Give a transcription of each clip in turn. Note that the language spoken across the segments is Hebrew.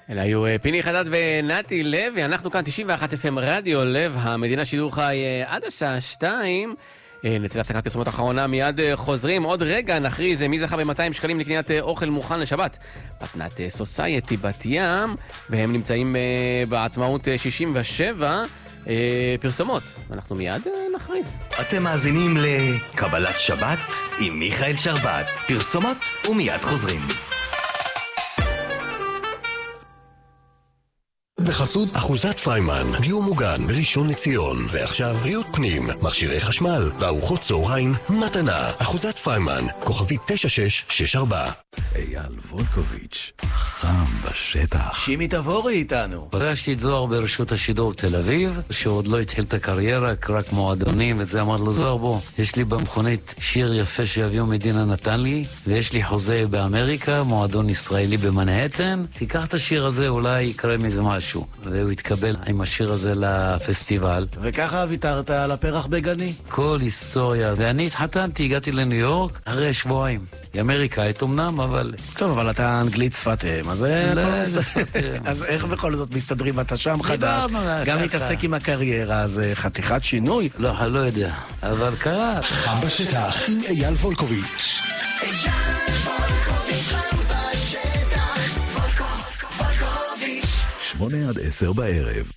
אלה היו פיני חדד ונתי לוי, אנחנו כאן 91 FM רדיו לב, המדינה שידור חי עד השעה 2. נצא להפסקת פרסומות אחרונה, מיד חוזרים. עוד רגע נכריז מי זכה ב-200 שקלים לקניית אוכל מוכן לשבת. פתנת סוסייטי בת ים, והם נמצאים בעצמאות 67. פרסומות, אנחנו מיד נכריז. אתם מאזינים לקבלת שבת עם מיכאל שרבט. פרסומות ומיד חוזרים. בחסות אחוזת פריימן, דיור מוגן בראשון לציון, ועכשיו ריהוט פנים, מכשירי חשמל וארוחות צהריים מתנה. אחוזת פריימן, כוכבי 9664. אייל וולקוביץ', חם בשטח. שימי תבורי איתנו. פגשתי את זוהר ברשות השידור תל אביב, שעוד לא התחיל את הקריירה, רק מועדונים, את זה אמר לו זוהר, בוא, יש לי במכונית שיר יפה שאביו מדינה נתן לי, ויש לי חוזה באמריקה, מועדון ישראלי במנהטן, תיקח את השיר הזה, אולי יקרה מזה משהו. והוא התקבל עם השיר הזה לפסטיבל. וככה ויתרת על הפרח בגני? כל היסטוריה. ואני התחתנתי, הגעתי לניו יורק אחרי שבועיים. היא אמריקאית אמנם, אבל... טוב, אבל אתה אנגלית שפתיהם, אז... אז איך בכל זאת מסתדרים? אתה שם חדש, גם מתעסק עם הקריירה, אז חתיכת שינוי? לא, אני לא יודע, אבל קרה. חם בשטח עם אייל וולקוביץ'. אייל וולקוביץ' חם בשטח, וולקוביץ' 8-10 בערב.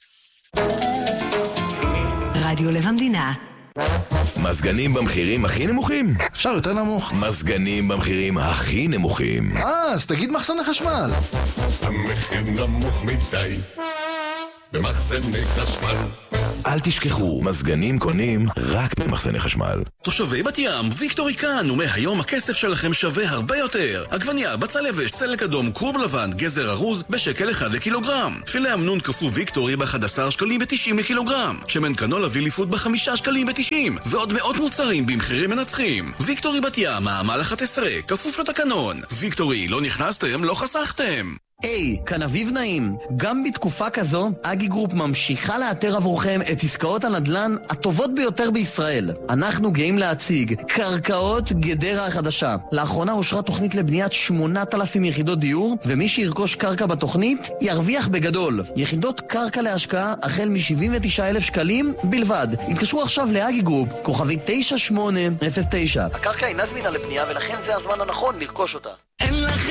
רדיו לב המדינה. מזגנים במחירים הכי נמוכים? אפשר יותר נמוך. מזגנים במחירים הכי נמוכים. אז תגיד מחסני חשמל. המחיר נמוך מדי במחסני חשמל. אל תשכחו, מזגנים קונים רק במחסני חשמל. תושבי בת ים, ויקטורי כאן, ומהיום הכסף שלכם שווה הרבה יותר. עגבניה, בצל יבש, סלק אדום, כרוב לבן, גזר ארוז, בשקל 1 לקילוגרם. פילה אמנון קפוא ויקטורי ב-11 שקלים ב-90 לקילוגרם. שמן קנולה ויליפוד ב-5 שקלים ב-90. ועוד מאות מוצרים במחירים מנצחים. ויקטורי בת ים, מעמל 11, כפוף לתקנון. ויקטורי, לא נכנסתם, לא חסכתם. היי, כאן אביב נעים. גם בתקופה כזו, אגי גרופ ממשיכה לאתר עבורכם את עסקאות הנדל"ן הטובות ביותר בישראל. אנחנו גאים להציג קרקעות גדרה החדשה. לאחרונה אושרה תוכנית לבניית 8,000 יחידות דיור, ומי שירכוש קרקע בתוכנית ירוויח בגדול. יחידות קרקע להשקעה החל מ-79,000 שקלים בלבד. התקשרו עכשיו לאגי גרופ, כוכבי 9809. הקרקע אינה זמינה לבנייה ולכן זה הזמן הנכון לרכוש אותה. אין לכם